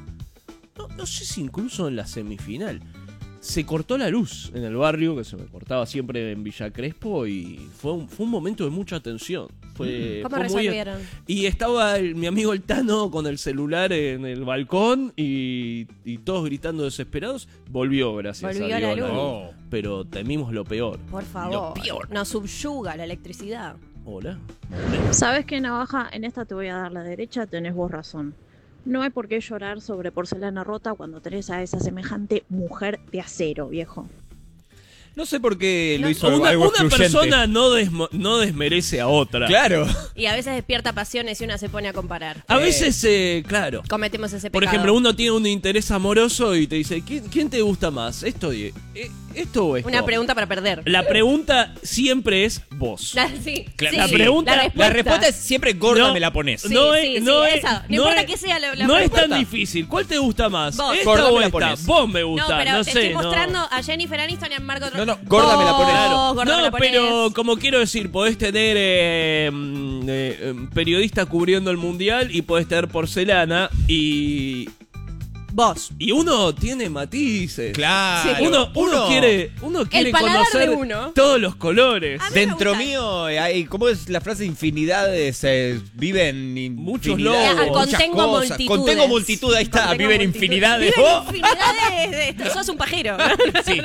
No, no sé si incluso en la semifinal. Se cortó la luz en el barrio, que se me cortaba siempre en Villa Crespo, y fue un, fue un momento de mucha tensión. Fue, ¿Cómo fue muy- resolvieron? Y estaba el- mi amigo el Tano con el celular en el balcón y, y todos gritando desesperados. Volvió, gracias Volvió a la Dios. luz. Oh, pero temimos lo peor. Por favor. Nos subyuga la electricidad. Hola. ¿Sabes qué, Navaja? En esta te voy a dar la derecha, tenés vos razón. No hay por qué llorar sobre porcelana rota cuando tenés a esa semejante mujer de acero, viejo. No sé por qué lo hizo Una, algo una excluyente. persona no, desmo- no desmerece a otra. Claro. Y a veces despierta pasiones y una se pone a comparar. A veces, eh, claro. Cometemos ese Por pecado. ejemplo, uno tiene un interés amoroso y te dice, ¿quién, quién te gusta más? ¿Esto, y- eh, esto o esto? Una pregunta para perder. La pregunta siempre es vos. La, sí, Claro, sí, la pregunta- la respuesta. La respuesta es siempre gorda No. me la pones. Sí, no sí, es, sí, no es, esa. No no importa es- que sea la- la no es respuesta. tan difícil. ¿Cuál te gusta más? Vos. ¿Esta Gorda o me la esta? pones. Vos me No, gusta, pero no, te sé. estoy no. mostrando a Jennifer Aniston y a Margot No, Robbie. no, gorda me la pones. Oh, gorda me No, la pones. pero como quiero decir, podés tener eh, mm, eh, eh, periodista cubriendo el mundial y podés tener porcelana y... Vos. Y uno tiene matices. Claro. Sí. Uno, uno Uno- quiere, uno quiere paladar conocer de uno. todos los colores. A mí me Dentro gusta. mío hay, ¿cómo es la frase? Infinidades, eh, viven in- Muchos infinidades, lobos. muchas Contengo cosas. multitudes. Contengo multitud, ahí está, Contengo viven multitud. infinidades. Viven ¡Oh! infinidades de esto. Sos un pajero. Sí.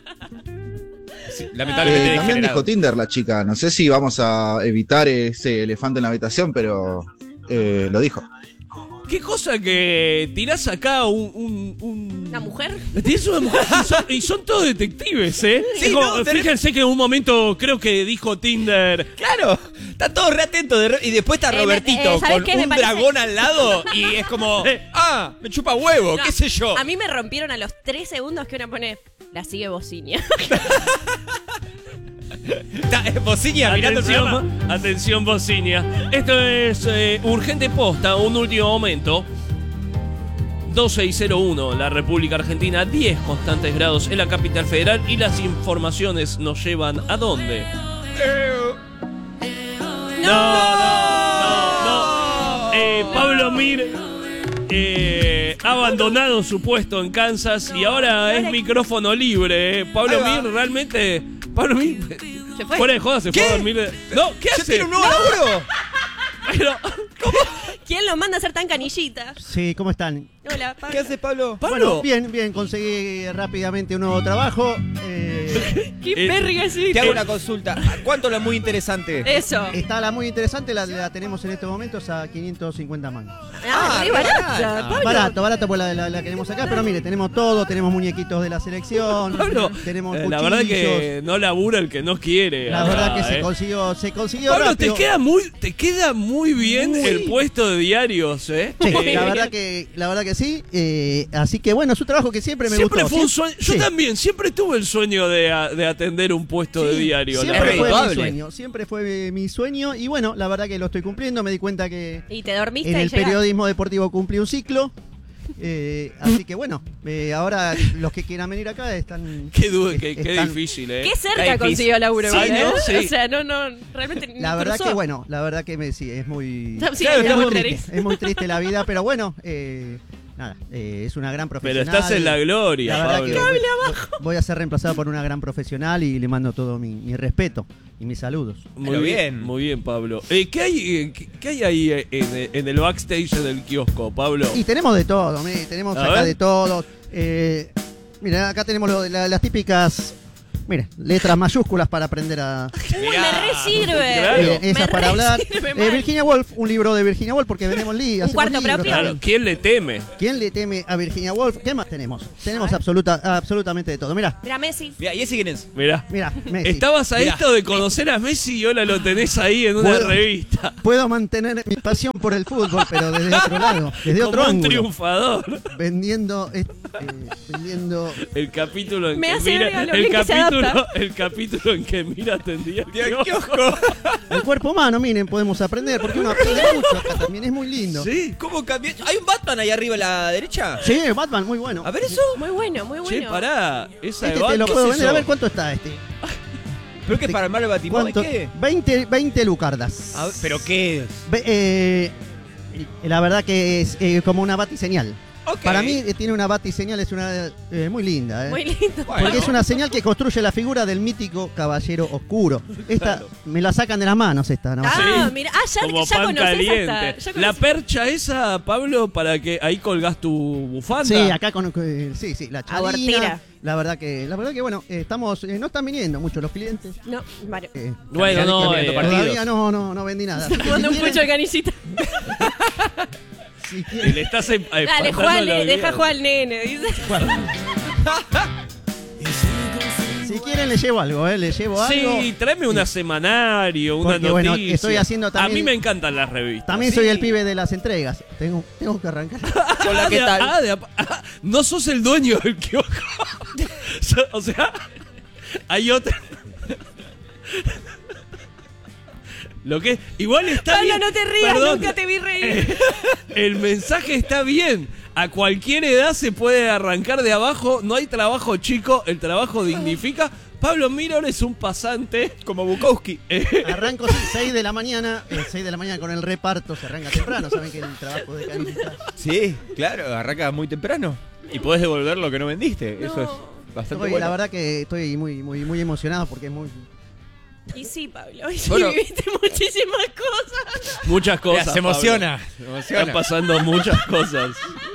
Sí, Eh, lamentablemente también degenerado. dijo Tinder la chica. No sé si vamos a evitar ese elefante en la habitación, pero eh, lo dijo. Qué cosa que tirás acá un... un, un- ¿Una mujer? Tienes una mujer y son, y son todos detectives, ¿eh? Sí, Es como- no, tenés- Fíjense que en un momento creo que dijo Tinder. Claro, está todo re atento de re- y después está Eh, me- Robertito eh, ¿sabes con qué? Me un parece- dragón al lado y es como, ah, me chupa huevo, No, qué sé yo. A mí me rompieron a los tres segundos que una pone. La sigue Bocinia. Está, eh, Bocinia mirando el programa. Atención, atención, Bocinia. Esto es eh, Urgente Posta, un último momento. doce y cero uno, la República Argentina, diez constantes grados en la capital federal y las informaciones nos llevan ¿a dónde? No, no, no, no. Eh, Pablo Mir eh, ha abandonado su puesto en Kansas y ahora es micrófono libre. eh. Pablo Ahí va. Mir realmente... Pablo Mir... Se fue. Fuera de joda, se fue ¿Qué? a dormir. de- No, ¿qué ¿Ya hace? tiene un nuevo laburo? Pero, ¿Quién lo manda a ser tan canillita? Sí, ¿cómo están? Hola, Pablo. ¿Qué hace Pablo? Bueno, bien, bien, conseguí rápidamente un nuevo trabajo. Eh, ¿Qué Eh, verga es esto? Te hago una consulta. ¿A ¿Cuánto la muy interesante? Eso. está la muy interesante, la, la tenemos en estos momentos a quinientos cincuenta mangos. Ah, Ah, re barata. barata, Pablo. Barato, barato, pues la, la, la queremos acá, pero mire, tenemos todo, tenemos muñequitos de la selección, Pablo, tenemos eh, cuchillos. la verdad que no labura el que no quiere. La acá, verdad que se eh. consiguió, se consiguió Pablo, rápido. te queda muy, te queda muy bien Muy. el puesto de diarios, ¿eh? Sí, Eh, la verdad que, la verdad que sí. eh, así que bueno, es un trabajo que siempre me siempre gustó. fue un Sie- sueño. Yo sí. también, siempre tuve el sueño de, a- de atender un puesto de Sí, diario. la Siempre verdad. fue mi redituable. sueño, siempre fue mi sueño y bueno, la verdad que lo estoy cumpliendo, me di cuenta que Y te dormiste en y el llegaste. periodismo deportivo cumplí un ciclo, eh, así que bueno, eh, ahora los que quieran venir acá están... Qué, du- qué, qué están- difícil, ¿eh? Qué cerca difícil. consiguió laburo, Sí, ¿vale? ¿no? Sí. O sea, no, no, realmente ni La verdad cruzó. que bueno, la verdad que me, sí, es muy... Sí, es, está muy muy triste, es muy triste la vida, pero bueno, eh, nada, eh, es una gran Pero profesional. estás en la gloria, La verdad Pablo. que voy, voy a ser reemplazado por una gran profesional y le mando todo mi, mi respeto y mis saludos. Muy Pero bien, bien. muy bien, Pablo. Eh, ¿qué, hay, eh, qué, qué hay ahí eh, en, en el backstage del kiosco, Pablo? Y tenemos de todo, me, tenemos A acá ver. de todo. Eh, mira, acá tenemos lo de la- las típicas, mire, letras mayúsculas para aprender a... Uy, me re sirve. Claro. Eh, esas Me para re hablar. sirve Eh, mal. Virginia Woolf, un libro de Virginia Woolf, porque vendemos libros. Un cuarto propio. Claro, ¿quién le teme? ¿Quién le teme a Virginia Woolf? ¿Qué más tenemos? Tenemos absoluta, absolutamente de todo. Mira, Mira, Messi. Mira, ¿y ese quién es? Mirá. mira, Messi. Estabas a Mirá. esto de conocer a Messi y ahora lo tenés ahí en una ¿Puedo? revista. Puedo mantener mi pasión por el fútbol, pero desde otro lado, desde otro Como un ángulo. triunfador. Vendiendo, eh, eh, vendiendo. El capítulo en Me que hace mira. ver a lo El bien que se capítulo, adapta. el capítulo en que mira tendría el Tío, kiosco. kiosco. El cuerpo humano, miren, podemos aprender, porque uno aprende mucho acá también, es muy lindo. Sí. ¿Cómo cambió? ¿Hay un Batman ahí arriba a la derecha? Sí, Batman, muy bueno. A ver eso. Muy bueno, muy bueno. Che, pará. Esa Este de te lo Batman, puedo ¿qué es vender, a eso? ver cuánto está este. ¿Pero qué es para armar el Batimóvil? ¿Cuánto? ¿Qué? veinte, veinte lucardas. A ver, ¿pero qué es? Ve- eh, la verdad que es eh, como una batiseñal. Ok. Para mí eh, tiene una batiseñal, es una eh, muy linda. eh. Muy lindo. Bueno. Porque es una señal que construye la figura del mítico caballero oscuro. Esta Claro. me la sacan de las manos esta, ¿no? Ah, Sí. mira, ah, ya, Como ya pan conoces caliente. hasta. Ya La conoces- percha esa, Pablo, para que ahí colgás tu bufanda. Sí, acá con eh, sí, sí, la chalina. Abortira. La verdad que la verdad que bueno, eh, estamos eh, no están viniendo mucho los clientes. No, Mario. Eh, Bueno, no, Cambiando eh, partidos. todavía no, no, no vendí nada. Así que Manda si un quieren- pucho de canillita. si Y quieren- le estás eh, Dale, espantando Juan, los deja días. jugar al nene, dice. Si quieren le llevo algo, ¿eh? Le llevo algo. Sí, tráeme una semanario, una Porque, bueno, noticia. estoy haciendo también- A mí me encantan las revistas. También Sí. soy el pibe de las entregas. Tengo, tengo que arrancar. Hola, Ah, ¿qué de- tal? ah, de- ah, no sos el dueño del kiosco. So- o sea, hay otra. Lo que igual está Pablo, bien. no te rías, Perdón. nunca te vi reír. El mensaje está bien. A cualquier edad se puede arrancar de abajo. No hay trabajo chico. El trabajo dignifica. Pablo Mirón es un pasante. Como Bukowski. Arranco seis de la mañana. El seis de la mañana con el reparto se arranca temprano. Saben que el trabajo de canillita. Sí, claro, arranca muy temprano. Y podés devolver lo que no vendiste. Eso es bastante Estoy, bueno. La verdad que estoy muy, muy, muy emocionado porque es muy. Y sí, Pablo, y sí, Bueno. viviste muchísimas cosas. Muchas cosas. Se emociona, Pablo. se emociona. Están pasando muchas cosas.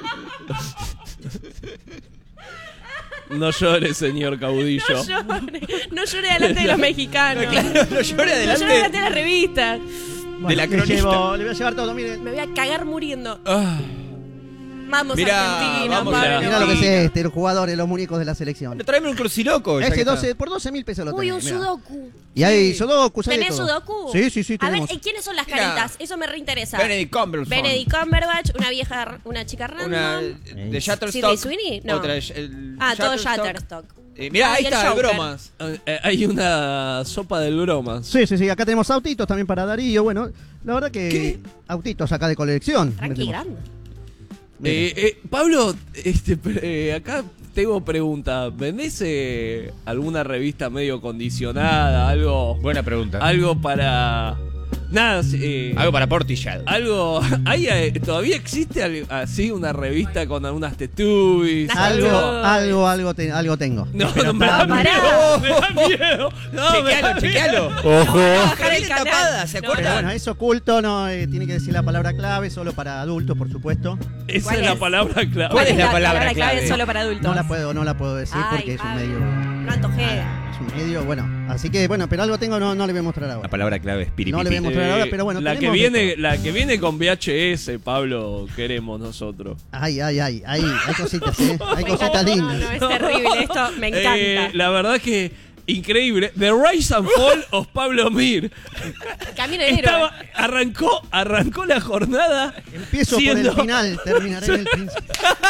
No llore, señor caudillo. No llore, no llore delante de los mexicanos. No, claro, no llore adelante. No llore delante de las revistas. Bueno, De la le, cronista. llevo- le voy a llevar todo, miren. Me voy a cagar muriendo. Ah, Vamos, Mirá, Argentina, vamos, Pablo. Mirá lo que es este, los jugadores, los muñecos de la selección. bueno, tráeme un cruciloco. ya que Ese está. doce, por doce mil pesos lo Uy, tenés. un mirá. sudoku. Y hay sudokus, hay de ¿Tenés todo. sudoku? Sí, sí, sí, A ver, tenemos. ¿y quiénes son las Mira. caritas? Eso me reinteresa. Benedict Cumberbatch. Benedict Cumberbatch, una vieja, una chica random. Una de Shutterstock. Sidney Sweeney, no. Otra, el Ah, todo Shutterstock. Shutterstock. Eh, mirá, Ah, ahí y el está, el Joker. bromas. Eh, hay una sopa del bromas. Sí, sí, sí, acá tenemos autitos también para Darío. Bueno, la verdad que ¿Qué? autitos acá de colección. Tranqui, Metemos. grande. Eh, eh, Pablo, este, eh, acá tengo pregunta. ¿Vendés eh, alguna revista medio condicionada? Algo, Buena pregunta. algo para... Nada, eh, Algo para Portillado. algo... ¿hay, eh, ¿Todavía existe al- así una revista con algunas tetubis? Algo, Algo. algo, algo, te- algo tengo. No, Pero no me está- da pará. miedo, me da miedo. No, me da Chequealo, chequealo. Ojo. Bajar el Viene canal. tapada, ¿se No, Pero acuerdan? bueno, es oculto, no eh, tiene que decir la palabra clave, solo para adultos, por supuesto. Esa ¿Cuál es la es? palabra clave. ¿Cuál es la palabra clave? solo para adultos? No la puedo, no la puedo decir Ay, porque es un Pablo, medio. No antojé. Es un medio, bueno. Así que bueno, pero algo tengo, no, no le voy a mostrar La ahora. palabra clave es piripipí. No le voy a mostrar ahora, pero bueno, la que tenemos de viene, todo. la que viene con V H S, Pablo, queremos nosotros. Ay, ay, ay, ay, hay cositas, ¿eh? Hay cositas No, lindas. no, es terrible esto, me encanta. Eh, la verdad que increíble. The Rise and Fall of Pablo Mir. Camino de héroe. Estaba, arrancó, arrancó la jornada. Empiezo siendo- por el final, terminaré en el principio.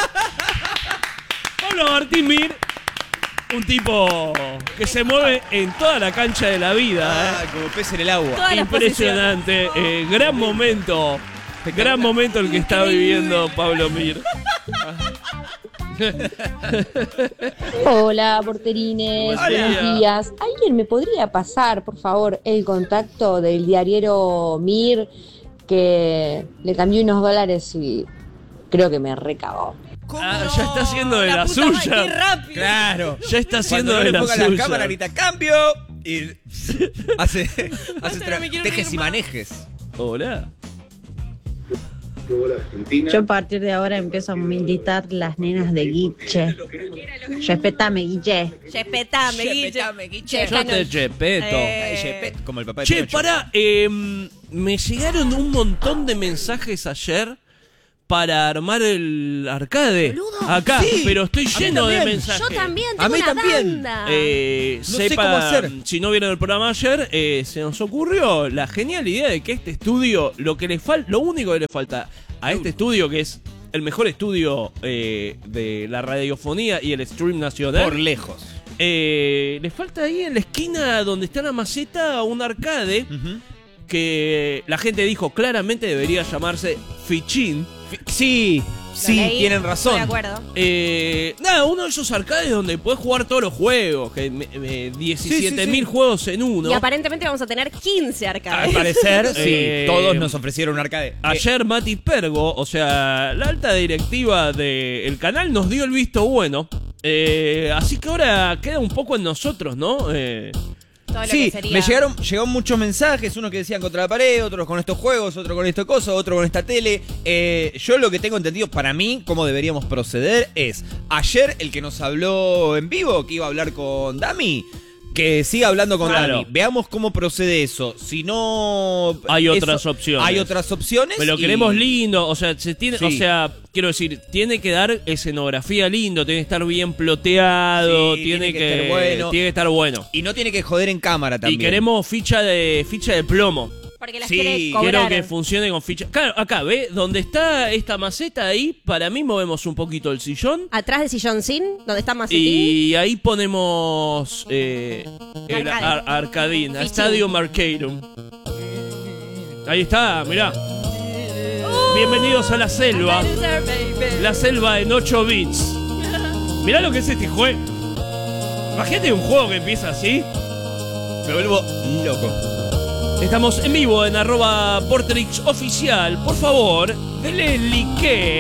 Pablo Martín Mir, un tipo que se mueve en toda la cancha de la vida. Ah, ¿eh? como pez en el agua. Todas las Impresionante, eh, gran momento, gran momento el que está viviendo Pablo Mir. Hola, porterines, Hola. buenos días. ¿Alguien me podría pasar, por favor, el contacto del diariero Mir que le cambié unos dólares y creo que me recagó. Ah, ya está haciendo de la, puta madre, suya. qué rápido. Claro. Ya está haciendo Cuando no de le la pongan suya. la cámara, grita cambio y hace, hace no me quiero tejes reír y más. manejes. Hola. Yo a partir de ahora empiezo a militar las nenas de Guiche. Respetame, Guille. Respetame, Guille. Respetame, Guille. Yo te chepeto. Eh, Como el papá de Che, Pinocho. pará, eh, me llegaron un montón de mensajes ayer para armar el arcade. Boludo. Acá, Sí, pero estoy a mí lleno de también. mensajes. Yo también A tengo mí una también. banda. Eh, No sé sepa- cómo hacer. Si no vieron el programa ayer, eh, se nos ocurrió la genial idea de que este estudio, lo que le falta, lo único que le falta a este estudio, que es el mejor estudio eh, de la radiofonía y el stream nacional, Por lejos. eh, le falta ahí en la esquina donde está la maceta un arcade Ujú. que la gente dijo claramente debería llamarse Fichín. Sí, sí, leí, tienen Estoy razón. de acuerdo. Eh, nada, uno de esos arcades donde puedes jugar todos los juegos, que me- me- diecisiete mil Sí, sí, sí. juegos en uno. Y aparentemente vamos a tener quince Al arcades. parecer, sí, Eh, todos nos ofrecieron un arcade. Ayer Mati Pergo, o sea, la alta directiva del canal nos dio el visto bueno. Eh, así que ahora queda un poco en nosotros, ¿no? Eh, Todo lo Sí, que sería- me llegaron, llegaron muchos mensajes, unos que decían contra la pared, otros con estos juegos, otro con esto cosa, otro con esta tele. Eh, yo lo que tengo entendido para mí, cómo deberíamos proceder es, ayer el que nos habló en vivo, que iba a hablar con Dami, que siga hablando con Claro. Dami. Veamos cómo procede eso. Si no... Hay eso- otras opciones. Hay otras opciones. Pero lo y- queremos lindo, o sea, se tiene, Sí. o sea, quiero decir, tiene que dar escenografía lindo, tiene que estar bien ploteado, Sí, tiene, tiene que que, estar bueno. tiene que estar bueno. Y no tiene que joder en cámara también. Y queremos ficha de ficha de plomo. Porque las Sí, quiere cobrar. Quiero que funcione con ficha. Claro, acá, ¿ve? Donde está esta maceta ahí, para mí movemos un poquito el sillón. Atrás del sillón sin, donde está Macetín. Y ahí ponemos eh, el Arcade. ar- Arcadín, Fichín. Stadium Arcadum. Ahí está, mirá. Bienvenidos a la selva. La selva en ocho bits. Mirá lo que es este juego. Imagínate un juego que empieza así. Me vuelvo loco. Estamos en vivo en arroba Portrix Oficial. Por favor, denle like.